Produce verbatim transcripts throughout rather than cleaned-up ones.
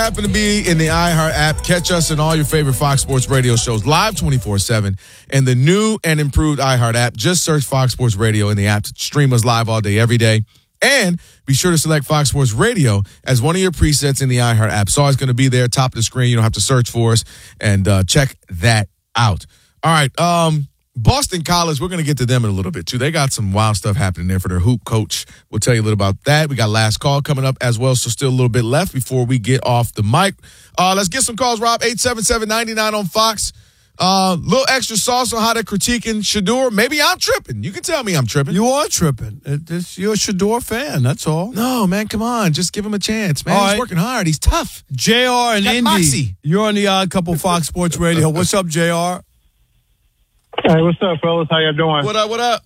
happen to be in the iHeart app, catch us in all your favorite Fox Sports Radio shows live twenty-four seven in the new and improved iHeart app. Just search Fox Sports Radio in the app to stream us live all day, every day. And be sure to select Fox Sports Radio as one of your presets in the iHeart app. It's always going to be there, top of the screen. You don't have to search for us. And uh, check that out. All right. Um, Boston College, we're going to get to them in a little bit, too. They got some wild stuff happening there for their hoop coach. We'll tell you a little about that. We got last call coming up as well, so still a little bit left before we get off the mic. Uh, let's get some calls, Rob. eight seven seven, nine nine on Fox. A uh, little extra sauce on how they're critiquing Shedeur. Maybe I'm tripping. You can tell me I'm tripping. You are tripping. It, it's, you're a Shedeur fan, that's all. No, man, come on. Just give him a chance, man. All He's right. working hard. He's tough. J R and Got Indy, moxie. you're on the Odd Couple Fox Sports Radio. What's up, J R? Hey, what's up, fellas? How y'all doing? What up, what up?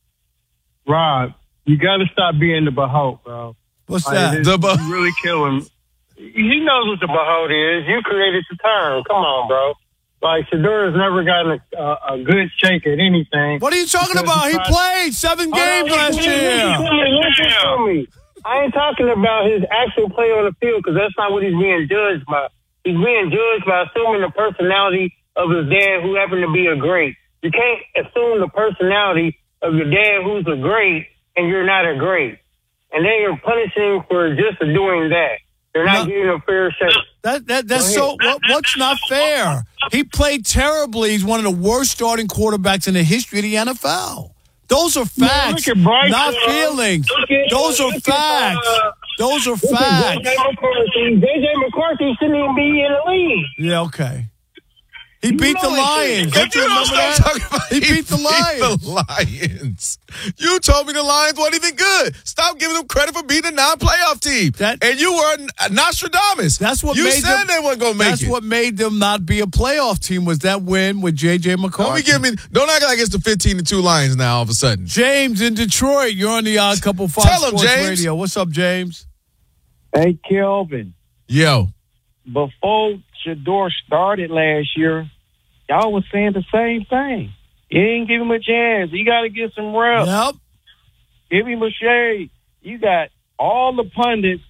Rob, you got to stop being the Behold, bro. What's Like, that? it's The Behold. really killing. He knows what the Behold is. You created the term. Come on, bro. Like, Shedeur has never gotten a, a, a good shake at anything. What are you talking Because about? he He tried- played seven games Oh, last listen, year. Listen to me, listen to me. I ain't talking about his actual play on the field because that's not what he's being judged by. He's being judged by assuming the personality of his dad, who happened to be a great. You can't assume the personality of your dad, who's a great, and you're not a great. And then you're punishing for just doing that. They're not No. giving him a fair shake. That that that's Go so. What, what's not fair? He played terribly. He's one of the worst starting quarterbacks in the history of the N F L. Those are facts, look at Bryce, not uh, feelings. look at- Those are look at, facts. uh, Those are J J facts. McCarthy, J J McCarthy shouldn't even be in the league. Yeah, okay. He beat the know it, Lions. dude. Don't you You remember know what I'm that? talking about? He beat the Lions. the Lions. You told me the Lions weren't even good. Stop giving them credit for beating a non-playoff team. That- and you were Nostradamus. That's what you made said them, they weren't going to make That's it. what made them not be a playoff team was that win with J J Don't McCarthy. be giving me. Don't act like it's the fifteen to two Lions now. All of a sudden, James in Detroit. You're on the Odd Couple Fox Tell him, Sports James. Radio. What's up, James? Hey, Kelvin, yo, before Shedeur started last year, y'all was saying the same thing. You didn't give him a chance. You got to get some reps. Yep. Give him a shade. You got all the pundits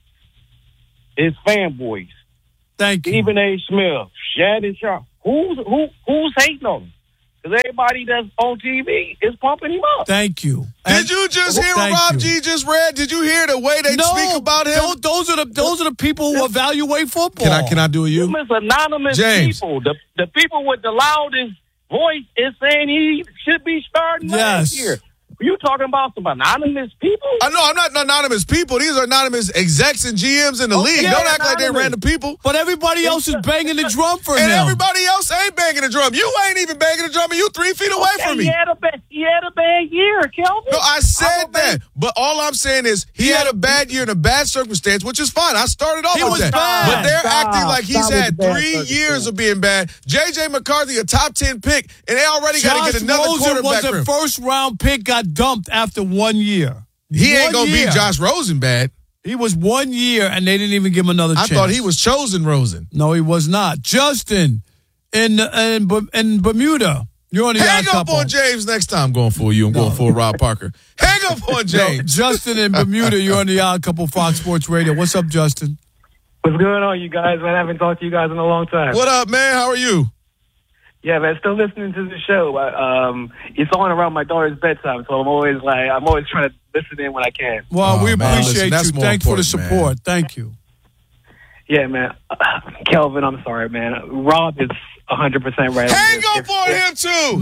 is fanboys. Thank you. Stephen A. Smith, Shannon Sharp. Who's who? Who's hating on him? Because everybody that's on T V is pumping him up. Thank you. did And- you just hear what Thank Rob you. G just read? Did you hear the way they No, speak about him? tho- Those are the those are the people who evaluate football. Can I can I do a you? Them is anonymous James. people. The the people with the loudest voice is saying he should be starting Yes. last year. You talking about some anonymous people? I know I'm not anonymous people. These are anonymous execs and G Ms in the Oh, league. yeah, Don't act like they're anonymous. random people. But everybody else is banging the drum for And him. everybody else ain't banging the drum. You ain't even banging the drum, and you three feet away Okay, from me. He had a bad, he had a bad year, Kelvin. No, I I'm said a that. But all I'm saying is he had a bad year in a bad circumstance, which is fine. I started off He with was that. bad. But they're Stop, acting like he's stop with had the bad three circumstance. years of being bad. J J McCarthy, a top ten pick, and they already got to Josh get another Rosen quarterback was for a him. first round pick, got dumped after one year. He ain't One going to year. beat Josh Rosen bad. He was one year, and they didn't even give him another I chance. thought he was chosen Rosen. No, he was not. Justin in in, Bu- in Bermuda. You're on the Hang Odd up Couple. on James next time. I'm going for you. I'm going for Rob Parker. Hang up on No, James. Justin in Bermuda. You're on the Odd Couple Fox Sports Radio. What's up, Justin? What's going on, you guys? Man, I haven't talked to you guys in a long time. What up, man? How are you? Yeah, man, still listening to the show. I, um, it's on around my daughter's bedtime, so I'm always like, I'm always trying to listen in when I can. Well, Oh, we man, appreciate listen, that's you. more Thanks for the important, support. man. Thank you. Yeah, man. Uh, Kelvin, I'm sorry, man. Rob is one hundred percent right. Hang If- up on him, too.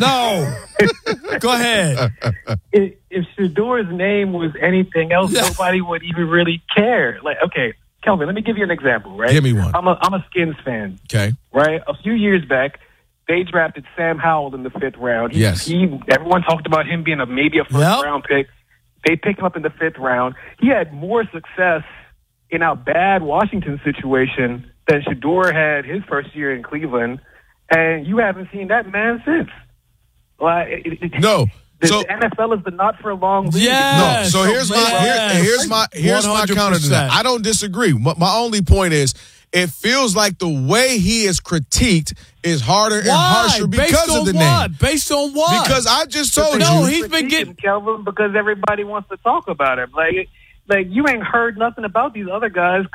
No. Go ahead. If, if Shedeur's name was anything else, Yeah. nobody would even really care. Like, okay, Kelvin, let me give you an example, right? Give me one. I'm a, I'm a Skins fan, Okay. right? A few years back, they drafted Sam Howell in the fifth round. He, Yes. He, everyone talked about him being a maybe a first Yep. round pick. They picked him up in the fifth round. He had more success in our bad Washington situation than Shedeur had his first year in Cleveland, and you haven't seen that man since. Like, it, it, No. The So N F L is the not for long league. Yeah. no. So Yes, here's my yes. here, here's my here's my one hundred counter to that. percent. I don't disagree. My, my only point is it feels like the way he is critiqued is harder and Why? harsher because Based on of the what? name. Based on what? Because I just told No, you. he's been getting- Kelvin because everybody wants to talk about him. Like, like you ain't heard nothing about these other guys because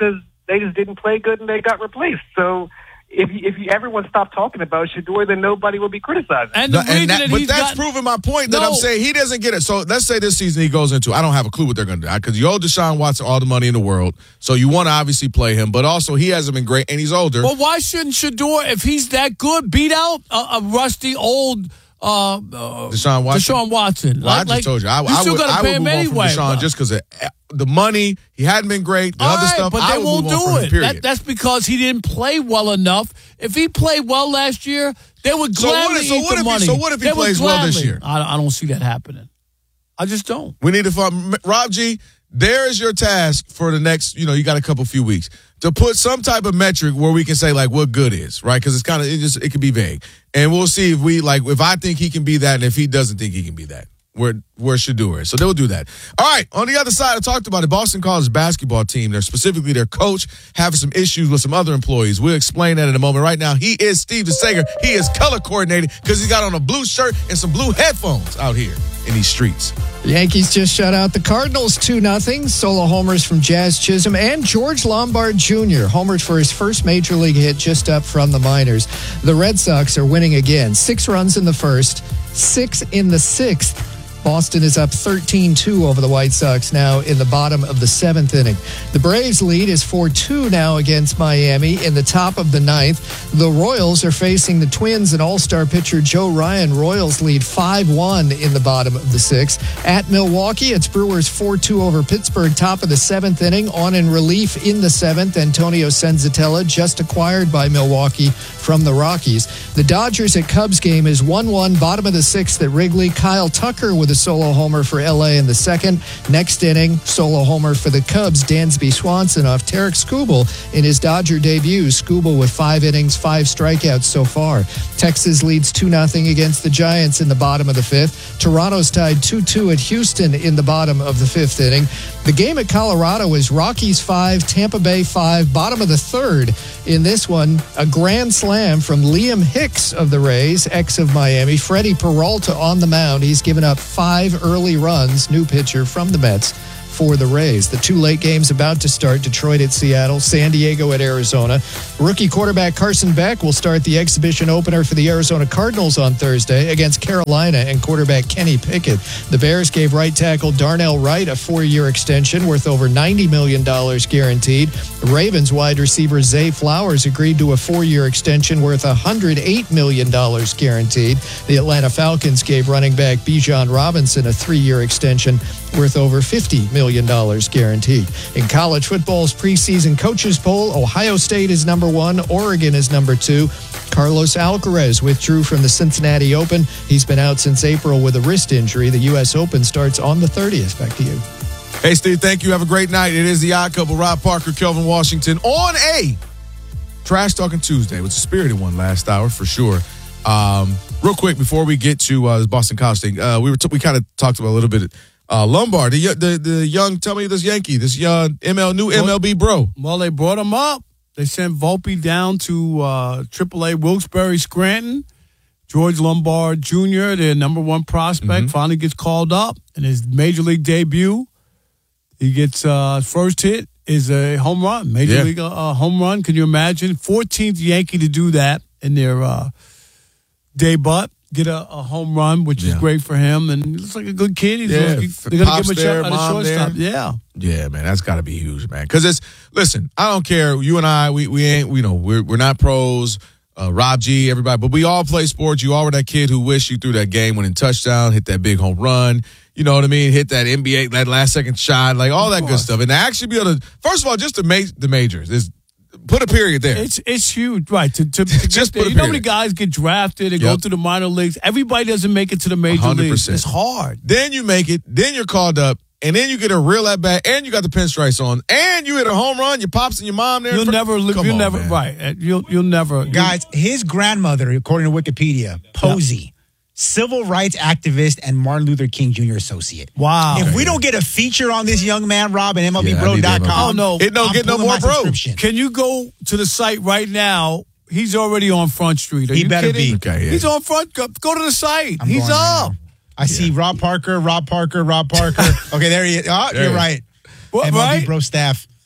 they just didn't play good and they got replaced. So if you, if you, everyone stopped talking about Shedeur, then nobody will be criticizing. And the And reason that- that but he's that's got, proving my point that No. I'm saying he doesn't get it. So let's say this season he goes into, I don't have a clue what they're going to do because you owe Deshaun Watson all the money in the world. So you want to obviously play him, but also he hasn't been great and he's older. Well, why shouldn't Shedeur, if he's that good, beat out a, a rusty old uh, uh, Deshaun Watson. Deshaun Watson? Well, I Like- just like, told you, I, you I still would, got I to pay would him move on anyway. from Deshaun just because the money, he hadn't been great. The All other right, stuff, but I they would won't move on do from him, it. period. That, that's because he didn't play well enough. If he played well last year, they would So what gladly if- so eat what the if he- money. so what if he They would plays well this gladly- year? I, I don't see that happening. I just don't. We need to find Rob G. There is your task for the next. You know, you got a couple few weeks to put some type of metric where we can say like what good is, right? Because it's kind of it just it can be vague, and we'll see if we like if I think he can be that, and if he doesn't think he can be that. Where where Shedeur is. So they'll do that. All right. On the other side, I talked about it. Boston College basketball team. They're specifically their coach having some issues with some other employees. We'll explain that in a moment. Right now, he is Steve DeSager. He is color coordinated because he got on a blue shirt and some blue headphones out here in these streets. The Yankees just shut out the Cardinals two nothing. Solo homers from Jazz Chisholm and George Lombard Junior Homered for his first major league hit just up from the minors. The Red Sox are winning again. Six runs in the first, six in the sixth. Boston is up thirteen two over the White Sox now in the bottom of the seventh inning. The Braves lead is four two now against Miami in the top of the ninth. The Royals are facing the Twins and all-star pitcher Joe Ryan. Royals lead five one in the bottom of the sixth. At Milwaukee, it's Brewers four two over Pittsburgh, top of the seventh inning. On in relief in the seventh, Antonio Senzatella, just acquired by Milwaukee from the Rockies. The Dodgers at Cubs game is one one, bottom of the sixth at Wrigley. Kyle Tucker with a solo homer for L A in the second. Next inning, solo homer for the Cubs, Dansby Swanson off Tarek Skubal in his Dodger debut. Skubal with five innings, five strikeouts so far. Texas leads two nothing against the Giants in the bottom of the fifth. Toronto's tied two two at Houston in the bottom of the fifth inning. The game at Colorado is Rockies five, Tampa Bay five, bottom of the third. In this one, a grand slam from Liam Hicks of the Rays, ex of Miami. Freddie Peralta on the mound. He's given up five early runs, new pitcher from the Mets for the Rays. The two late games about to start: Detroit at Seattle, San Diego at Arizona. Rookie quarterback Carson Beck will start the exhibition opener for the Arizona Cardinals on Thursday against Carolina and quarterback Kenny Pickett. The Bears gave right tackle Darnell Wright a four-year extension worth over ninety million dollars guaranteed. The Ravens wide receiver Zay Flowers agreed to a four-year extension worth one hundred eight million dollars guaranteed. The Atlanta Falcons gave running back Bijan Robinson a three-year extension worth over fifty million dollars guaranteed. In college football's preseason coaches poll, Ohio State is number one, Oregon is number two. Carlos Alcaraz withdrew from the Cincinnati Open. He's been out since April with a wrist injury. The U S Open starts on the thirtieth. Back to you. Hey, Steve, thank you. Have a great night. It is the Odd Couple, Rob Parker, Kelvin Washington, on a Trash Talking Tuesday. It was a spirited one last hour for sure. Um, real quick, before we get to uh, this Boston College thing, uh, we were t- we kind of talked about a little bit uh, Lombard, the, the the young, tell me this Yankee, this young M L new M L B bro. Well, they brought him up. They sent Volpe down to uh, triple A Wilkes-Barre Scranton. George Lombard Junior, their number one prospect, Mm-hmm. finally gets called up in his major league debut. He gets uh, first hit is a home run, major Yeah. league uh, home run. Can you imagine? fourteenth Yankee to do that in their uh, debut, get a, a home run, which Yeah. is great for him. And he looks like a good kid. He's Yeah, gonna, they're going to pops give him a there, shot at a mom shortstop. there. Yeah. Yeah, man, that's got to be huge, man. Because it's listen, I don't care. You and I, we we ain't, we know we're we're not pros. Uh, Rob G, everybody, but we all play sports. You all were that kid who wished you threw that game winning touchdown, hit that big home run. You know what I mean? Hit that N B A, that last second shot, like all that good stuff. And to actually be able to, first of all, just to make the majors is put a period there. It's it's huge, right? To, to, to Just get there. put a You know how many period. guys get drafted and go Yep. through the minor leagues? Everybody doesn't make it to the major one hundred leagues. percent. It's hard. Then you make it, then you're called up, and then you get a real at bat, and you got the pinstripes on, and you hit a home run. Your pops and your mom there. You'll never live. Come You'll on, never man. right. Uh, You'll you'll never Guys, his grandmother, according to Wikipedia, Posey, civil rights activist and Martin Luther King Junior associate. Wow. If we don't get a feature on this young man, Rob, at M L B bro dot com, Yeah, I need that. Oh, no. It don't I'm get no pulling more my bro. subscription. Can you go to the site right now? He's already on Front Street. Are He you better kidding? be. Okay, yeah. He's on Front. Go, go to the site. I'm He's going right up. now. I see Rob Parker, Rob Parker, Rob Parker. Okay, there he is. Oh, There he you're is. right. What, M L B right? bro staff.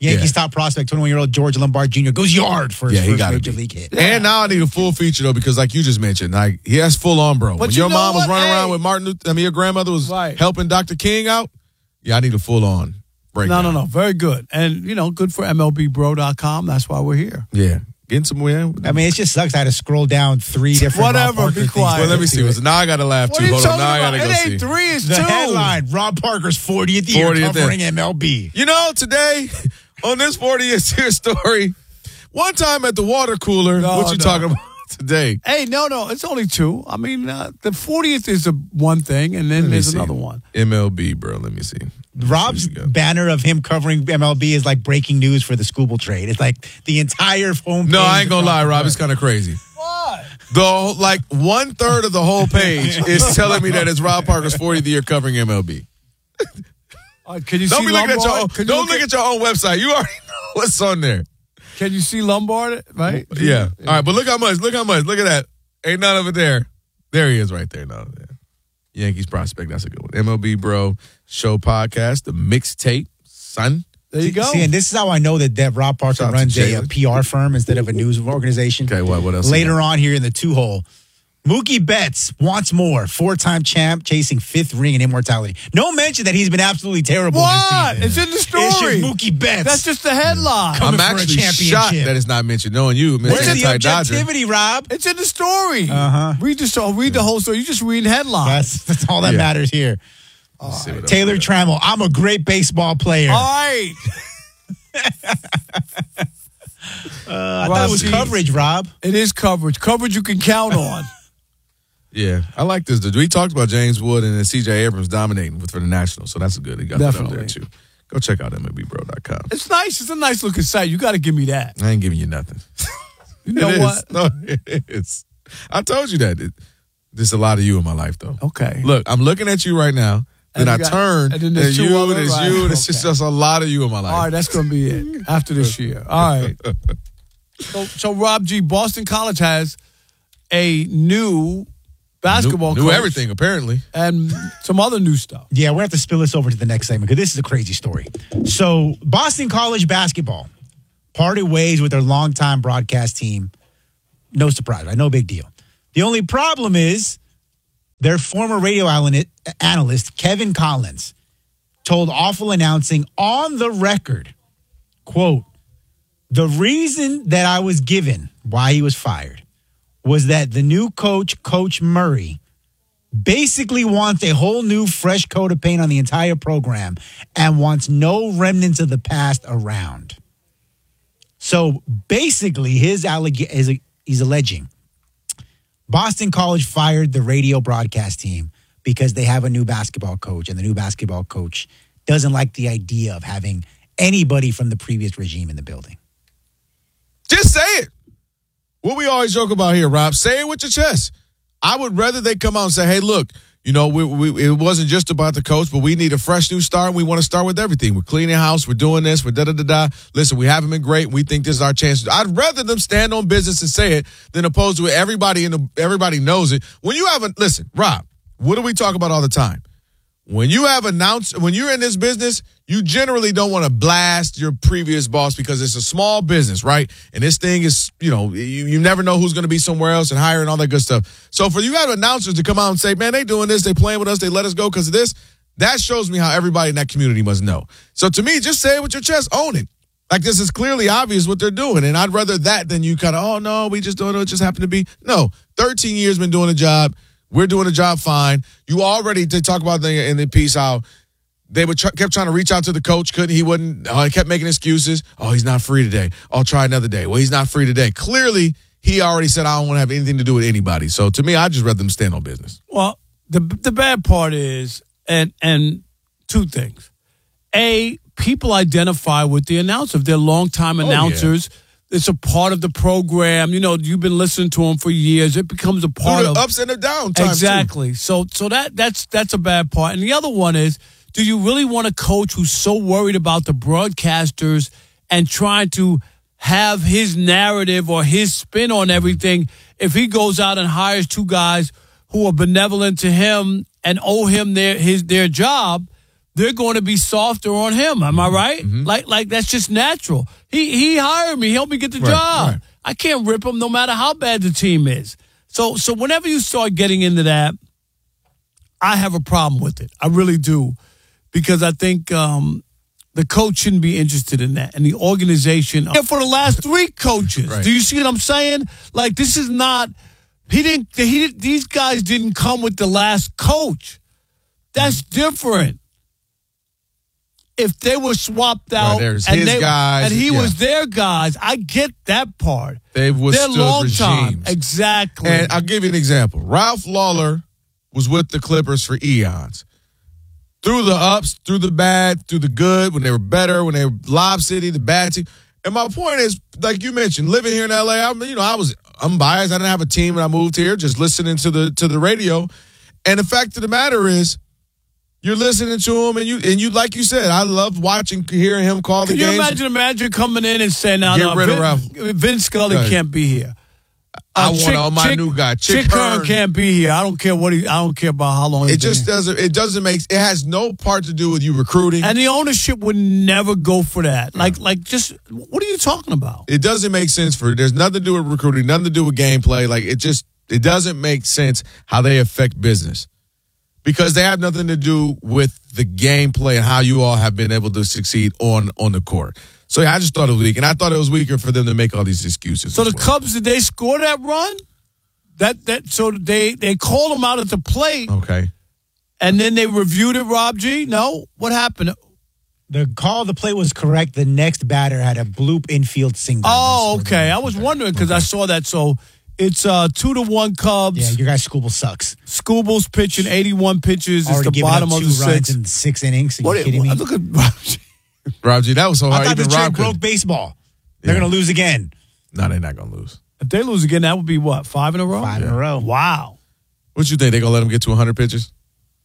Yankees Yeah. top prospect, twenty-one-year-old George Lombard Junior goes yard for his Yeah, he first gotta major be. league hit. And now I need a full feature though, because like you just mentioned, like he has full on, bro. When you your know mom was what? running Hey. around with Martin Luther, I mean your grandmother was Right. helping Doctor King out. Yeah, I need a full on No, breakdown. no, no. Very good. And, you know, good for M L B bro dot com. That's why we're here. Yeah, getting some win. I mean, it just sucks. I had to scroll down three different Rob Whatever, Parker be things. quiet. Well, let me see. What's- Now I got to laugh What too. are you Hold on. talking Now I about? got to It go ain't see. three, it's The two. headline, Rob Parker's fortieth year fortieth covering year. M L B. You know, today on this fortieth year story, one time at the water cooler, No, what you no. talking about today? Hey, no, no. It's only two. I mean, uh, the fortieth is a one thing, and then Let me there's see. another one. M L B, bro. Let me see. Rob's Here we go. banner of him covering M L B is like breaking news for the Scooble trade. It's like the entire home. No, page I ain't gonna of lie, Rob. Parker. It's kind of crazy. What? Though, like one third of the whole page is telling me that it's Rob Parker's fortieth year covering M L B. Uh, can you Don't see be looking at your own, Lombard? Can you don't look at your own website. You already know what's on there. Can you see Lombard? Right? Yeah. All right, but look how much. Look how much. Look at that. Ain't none of it there. There he is, right there. No, yeah. Yankees prospect. That's a good one. M L B Bro Show podcast, the mixtape, son. There you go. See, and this is how I know that, that Rob Parker Shout out to runs a, a Jalen. P R firm instead of a news organization. Okay, what what else? Later on here in the two hole, Mookie Betts wants more. Four-time champ chasing fifth ring in immortality. No mention that he's been absolutely terrible What? this It's season. in the story. It's just Mookie Betts. That's just the headline. Coming I'm for a actually championship. shocked that it's not mentioned. Knowing you, Where's Mister the Anti-Dodger. objectivity, Rob? It's in the story. Uh-huh. Read the story. Read the whole story. You just read headlines. That's, that's all that Yeah. matters here. Let's see what else Taylor we got. Trammell, I'm a great baseball player. All right. I thought it was Rob, coverage, Rob. It is coverage. Coverage you can count on. Yeah, I like this. We talked about James Wood and then C J Abrams dominating with for the Nationals, so that's good. He got that up there Definitely. too. Go check out M L B Bro dot com. It's nice. It's a nice looking site. You got to give me that. I ain't giving you nothing. You know It is. what? No, it is. I told you that. It, there's a lot of you in my life, though. Okay. Look, I'm looking at you right now. And Then I you got- turn, and and then then there's two you, other- there's right, you, there's just, okay. just a lot of you in my life. All right, that's going to be it after this year. All right. So, so Rob G, Boston College has a new basketball Knew, knew coach everything, apparently. and some other new stuff. Yeah, we're going to have to spill this over to the next segment because this is a crazy story. So, Boston College basketball parted ways with their longtime broadcast team. No surprise, right? No big deal. The only problem is their former radio analyst, Kevin Collins, told Awful Announcing on the record, quote, the reason that I was given why he was fired was that the new coach, Coach Murray, basically wants a whole new fresh coat of paint on the entire program and wants no remnants of the past around. So basically, his alleg- is he's alleging Boston College fired the radio broadcast team because they have a new basketball coach, and the new basketball coach doesn't like the idea of having anybody from the previous regime in the building. Just say it. What we always joke about here, Rob, say it with your chest. I would rather they come out and say, hey, look, you know, we, we, it wasn't just about the coach, but we need a fresh new start. We want to start with everything. We're cleaning house. We're doing this. We're da-da-da-da. Listen, we haven't been great. We think this is our chance. I'd rather them stand on business and say it than opposed to everybody in the, everybody knows it. When you have a, listen, Rob, what do we talk about all the time? When you have announced, when you're in this business, you generally don't want to blast your previous boss because it's a small business, right? And this thing is, you know, you, you never know who's going to be somewhere else and hire and all that good stuff. So for you have announcers to come out and say, man, they doing this, they playing with us, they let us go because of this, that shows me how everybody in that community must know. So to me, just say it with your chest, own it. Like this is clearly obvious what they're doing. And I'd rather that than you kind of, oh no, we just doing it, it just happened to be. No, thirteen years been doing a job. We're doing a job fine. You already did talk about the, in the piece how they would tr- kept trying to reach out to the coach. Couldn't he? Wouldn't. Uh, he kept making excuses. Oh, he's not free today. I'll try another day. Well, he's not free today. Clearly, he already said I don't want to have anything to do with anybody. So to me, I just rather them stand on business. Well, the the bad part is, and and two things. A, people identify with the announcer. If they're longtime announcers, it's a part of the program. You know, you've been listening to them for years. It becomes a part Through the of ups and the down times. exactly. So so that that's that's a bad part. And the other one is, do you really want a coach who's so worried about the broadcasters and trying to have his narrative or his spin on everything if he goes out and hires two guys who are benevolent to him and owe him their his their job, they're going to be softer on him. Am I right? Mm-hmm. Like, like that's just natural. He he hired me. He helped me get the Right, job. right. I can't rip him no matter how bad the team is. So, so whenever you start getting into that, I have a problem with it. I really do, because I think um, the coach shouldn't be interested in that, and the organization. For the last three coaches, Right. do you see what I'm saying? Like, this is not. He didn't. He didn't. These guys didn't come with the last coach. That's different. If they were swapped out, Right, there's and his they, guys, and he yeah. was their guys, I get that part. They've They're withstood long time, regimes. exactly. And I'll give you an example. Ralph Lawler was with the Clippers for eons. Through the ups, through the bad, through the good, when they were better, when they were Lob City, the bad team. And my point is, like you mentioned, living here in L A, I'm, you know, I was unbiased. I didn't have a team when I moved here, just listening to the to the radio. And the fact of the matter is, you're listening to him, and you and you like you said, I love watching, hearing him call the Can you games. imagine a manager coming in and saying, "No, Get no, rid of Vin, Ralph. Vince Scully Right. can't be here. I Uh, want Chick- all my Chick- new guy, Chick Chick Hearn Hearn. can't be here. I don't care what he. I don't care about how long. It he's been just here." doesn't. It doesn't make. It has no part to do with you recruiting. And the ownership would never go for that. Like, like, just what are you talking about? It doesn't make sense for. There's nothing to do with recruiting. Nothing to do with gameplay. Like it just. It doesn't make sense how they affect business, because they have nothing to do with the gameplay and how you all have been able to succeed on on the court. So yeah, I just thought it was weak, and I thought it was weaker for them to make all these excuses. So as the well. Cubs, did they score that run? That that so they they called him out at the plate, Okay. and then they reviewed it. Rob G, no, what happened? The call of the play was correct. The next batter had a bloop infield single. Oh, That's okay. what- I was wondering because I saw that. So it's uh two to one Cubs. Yeah, your guy Scooble sucks. Scooble's pitching eighty-one pitches. It's Already the given bottom up of two the runs six. in six innings. Are you What? kidding me? Look at Rob G. Rob G, that was so I hard. thought the Even trick Rob broke could. baseball. They're Yeah. going to lose again. No, they're not gonna lose. If they lose again, that would be what, five in a row? Five in a row. Wow. What you think? They gonna let them get to one hundred pitches?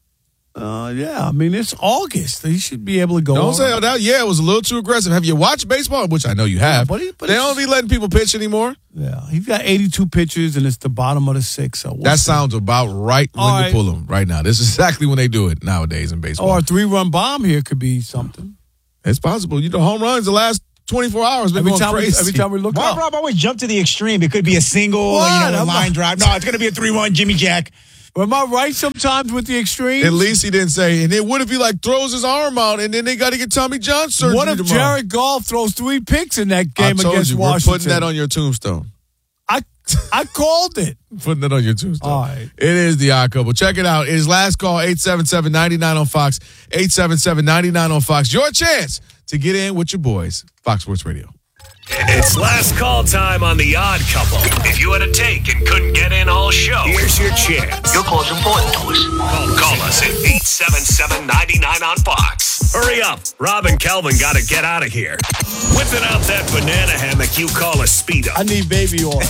Uh, yeah. I mean, it's August. They should be able to go. Don't on. say that. Yeah, it was a little too aggressive. Have you watched baseball? Which I know you have. but he- but they it's- don't be letting people pitch anymore. Yeah, he's got eighty-two pitches, and it's the bottom of the six. So we'll That see. sounds about right when All to right. pull them right now. This is exactly when they do it nowadays in baseball. Or a three-run bomb here could be something. It's possible. You know, home runs the last twenty-four hours been Every going time, we, crazy. every time we look Why up. Rob always jump to the extreme? It could be a single, What? you know, a I'm line not- drive. No, it's going to be a three one Jimmy Jack. Am I right sometimes with the extremes? At least he didn't say. And then what if he like throws his arm out and then they got to get Tommy John surgery What if tomorrow? Jared Goff throws three picks in that I game told against you, Washington? we're putting that on your tombstone. I I called it. Putting that on your tombstone. All right. It is the Odd Couple. Check it out. It is last call, eight seven seven, nine nine on Fox, eight seven seven, nine nine on Fox. Your chance to get in with your boys. Fox Sports Radio. It's last call time on The Odd Couple. If you had a take and couldn't get in all show, here's your chance. Your call's important to us. Call, call us at eight seven seven, nine nine on Fox. Hurry up. Rob and Calvin got to get out of here. Whipping out that banana hammock you call a Speedo. I need baby oil.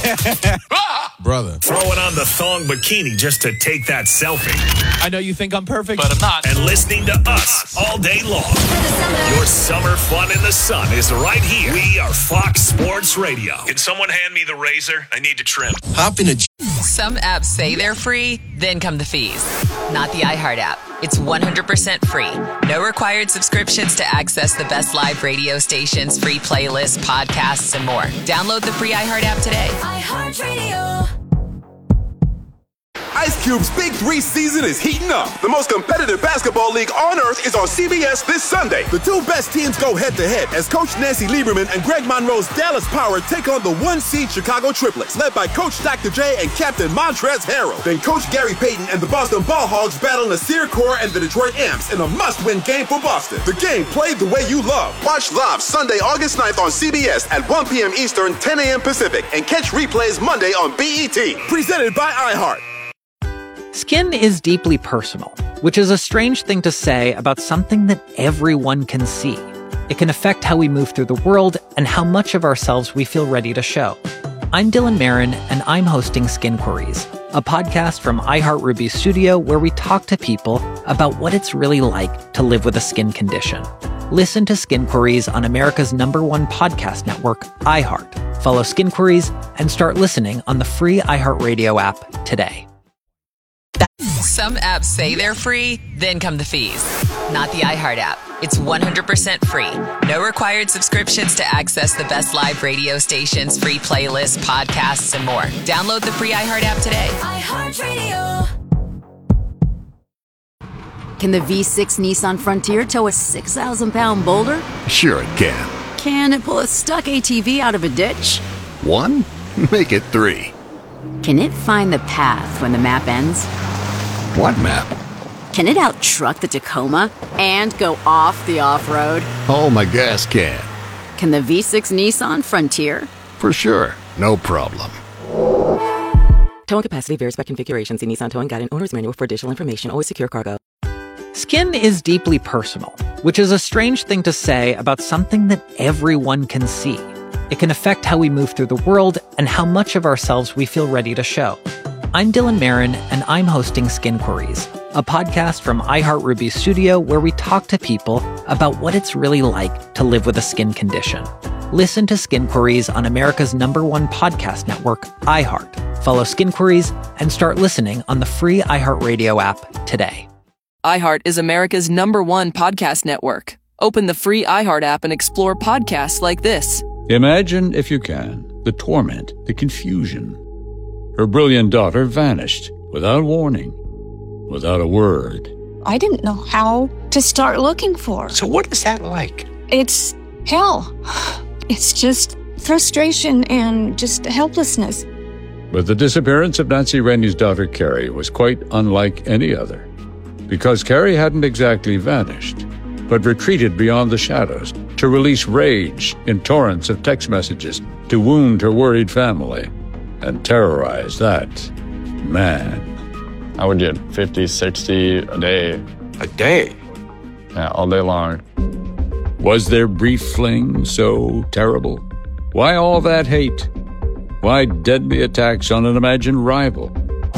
Brother. Throwing on the thong bikini just to take that selfie. I know you think I'm perfect, but I'm not. And listening to us all day long. Your summer fun in the sun is right here. We are Fox Sports Radio. Can someone hand me the razor? I need to trim. Hop in a Some apps say they're free, then come the fees. Not the iHeart app. It's one hundred percent free. No required subscriptions to access the best live radio stations, free playlists, podcasts, and more. Download the free iHeart app today. iHeartRadio. Ice Cube's Big Three season is heating up. The most competitive basketball league on earth is on C B S this Sunday. The two best teams go head-to-head as Coach Nancy Lieberman and Greg Monroe's Dallas Power take on the one-seed Chicago Triplets, led by Coach Doctor J and Captain Montrezl Harrell. Then Coach Gary Payton and the Boston Ball Hogs battle Nasir Kaur and the Detroit Imps in a must-win game for Boston. The game played the way you love. Watch live Sunday, August ninth on C B S at one p.m. Eastern, ten a.m. Pacific, and catch replays Monday on B E T. Presented by iHeart. Skin is deeply personal, which is a strange thing to say about something that everyone can see. It can affect how we move through the world and how much of ourselves we feel ready to show. I'm Dylan Marin, and I'm hosting Skin Queries, a podcast from iHeart Ruby Studio where we talk to people about what it's really like to live with a skin condition. Listen to Skin Queries on America's number one podcast network, iHeart. Follow Skin Queries and start listening on the free iHeartRadio app today. Some apps say they're free, then come the fees. not the iHeart app. It's one hundred percent free. No required subscriptions to access the best live radio stations, free playlists, podcasts, and more. Download the free iHeart app today. iHeartRadio. Can the V six Nissan Frontier tow a six thousand pound boulder? Sure it can. Can it pull a stuck A T V out of a ditch? One? Make it three. Can it find the path when the map ends? What map? Can it out-truck the Tacoma and go off the off-road? Oh, my gas can. Can the V six Nissan Frontier? For sure. No problem. Towing capacity varies by configuration. See Nissan Towing Guide and Owner's Manual for additional information. Always secure cargo. Skin is deeply personal, which is a strange thing to say about something that everyone can see. It can affect how we move through the world and how much of ourselves we feel ready to show. I'm Dylan Marin, and I'm hosting Skin Queries, a podcast from iHeartRuby's studio where we talk to people about what it's really like to live with a skin condition. Listen to Skin Queries on America's number one podcast network, iHeart. Follow Skin Queries and start listening on the free iHeartRadio app today. iHeart is America's number one podcast network. Open the free iHeart app and explore podcasts like this. Imagine, if you can, the torment, the confusion. Her brilliant daughter vanished without warning, without a word. I didn't know how to start looking for her. So what is that like? It's hell. It's just frustration and just helplessness. But the disappearance of Nancy Rainey's daughter, Carrie, was quite unlike any other. Because Carrie hadn't exactly vanished, but retreated beyond the shadows to release rage in torrents of text messages to wound her worried family and terrorize that man. I would get fifty, sixty a day. A day? Yeah, all day long. Was their brief fling so terrible? Why all that hate? Why deadly attacks on an imagined rival?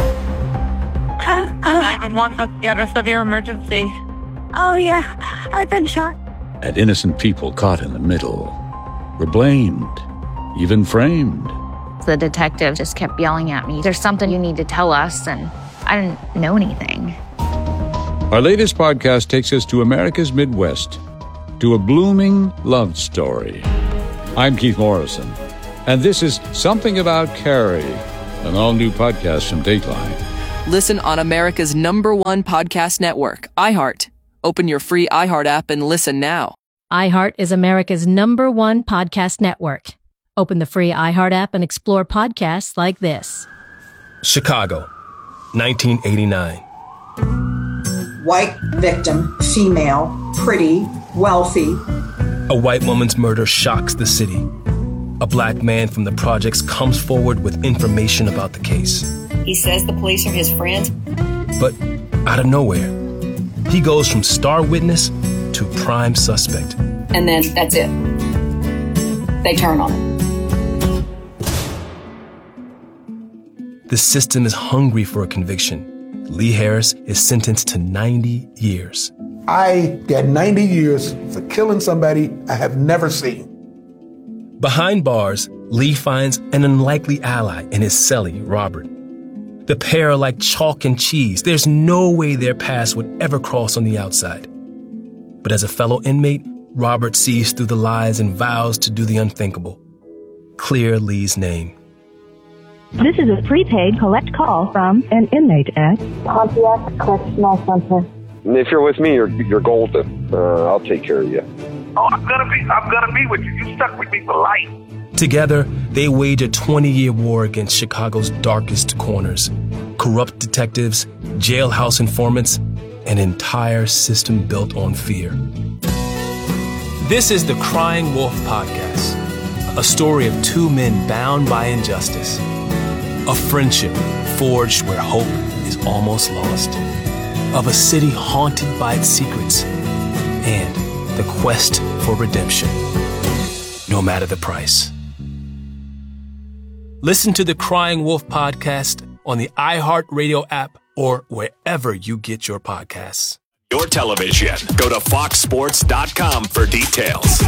nine one one, what's the address of your emergency? Oh, yeah, I've been shot. And innocent people caught in the middle were blamed, even framed. The detective just kept yelling at me, "There's something you need to tell us," and I didn't know anything. Our latest podcast takes us to America's Midwest, to a blooming love story. I'm Keith Morrison, and this is Something About Carrie, an all-new podcast from Dateline. Listen on America's number one podcast network, iHeart. Open your free iHeart app and listen now. iHeart is America's number one podcast network. Open the free iHeart app and explore podcasts like this. Chicago, nineteen eighty-nine. White victim, female, pretty, wealthy. A white woman's murder shocks the city. A black man from the projects comes forward with information about the case. He says the police are his friends. But out of nowhere, he goes from star witness to prime suspect. And then that's it. They turn on him. The system is hungry for a conviction. Lee Harris is sentenced to ninety years. I got ninety years for killing somebody I have never seen. Behind bars, Lee finds an unlikely ally in his cellie, Robert. The pair are like chalk and cheese. There's no way their paths would ever cross on the outside. But as a fellow inmate, Robert sees through the lies and vows to do the unthinkable. Clear Lee's name. This is a prepaid collect call from an inmate at Pontiac Correctional Center. If you're with me, you're you're golden. Uh, I'll take care of you. Oh, I'm gonna be I'm gonna be with you. You stuck with me for life. Together, they wage a twenty-year war against Chicago's darkest corners. Corrupt detectives, jailhouse informants, an entire system built on fear. This is the Crying Wolf Podcast, a story of two men bound by injustice. A friendship forged where hope is almost lost. Of a city haunted by its secrets. And the quest for redemption, no matter the price. Listen to the Crying Wolf Podcast on the iHeartRadio app or wherever you get your podcasts. Your television. Go to fox sports dot com for details.